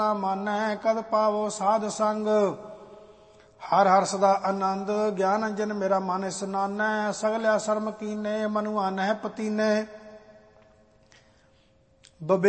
ਮਾਨੈ ਕਦ ਪਾਵੋ ਸਾਧ ਸੰਗ। ਹਰ ਹਰ ਸਦਾ ਆਨੰਦ ਗਿਆਨ ਅੰਜਨ ਮੇਰਾ ਮਨ ਇਸਨਾਨੈ। ਸਗਲਿਆ ਸਰਮ ਕੀਨੇ ਮਨੁ ਆਨਹਿ ਪਤੀਨੇ।